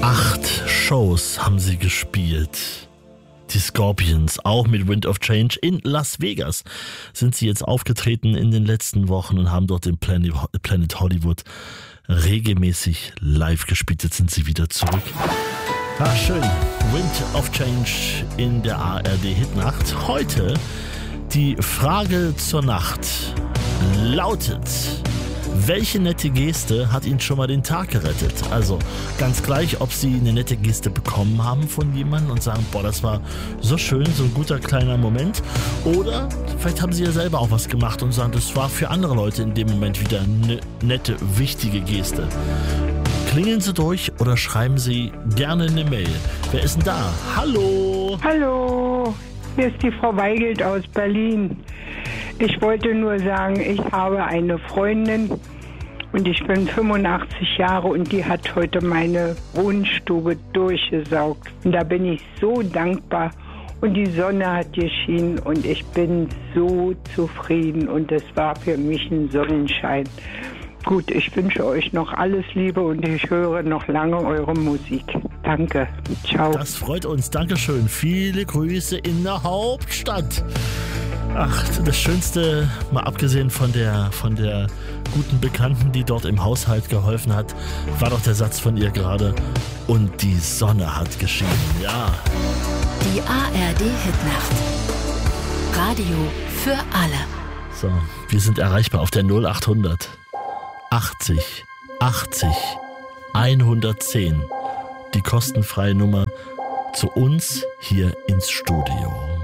8 Shows haben sie gespielt. Die Scorpions, auch mit Wind of Change in Las Vegas, sind sie jetzt aufgetreten in den letzten Wochen und haben dort im Planet Hollywood regelmäßig live gespielt. Jetzt sind sie wieder zurück. Ah, schön. Wind of Change in der ARD-Hitnacht. Heute die Frage zur Nacht lautet: Welche nette Geste hat Ihnen schon mal den Tag gerettet? Also ganz gleich, ob Sie eine nette Geste bekommen haben von jemandem und sagen, boah, das war so schön, so ein guter kleiner Moment. Oder vielleicht haben Sie ja selber auch was gemacht und sagen, das war für andere Leute in dem Moment wieder eine nette, wichtige Geste. Klingeln Sie durch oder schreiben Sie gerne eine Mail. Wer ist denn da? Hallo! Hallo, hier ist die Frau Weigelt aus Berlin. Ich wollte nur sagen, ich habe eine Freundin und ich bin 85 Jahre und die hat heute meine Wohnstube durchgesaugt. Und da bin ich so dankbar und die Sonne hat geschienen und ich bin so zufrieden und es war für mich ein Sonnenschein. Gut, ich wünsche euch noch alles Liebe und ich höre noch lange eure Musik. Danke. Ciao. Das freut uns. Dankeschön. Viele Grüße in der Hauptstadt. Ach, das Schönste, mal abgesehen von der guten Bekannten, die dort im Haushalt geholfen hat, war doch der Satz von ihr gerade. Und die Sonne hat geschienen. Ja. Die ARD-Hitnacht. Radio für alle. So, wir sind erreichbar auf der 0800 80 80 110. Die kostenfreie Nummer zu uns hier ins Studio.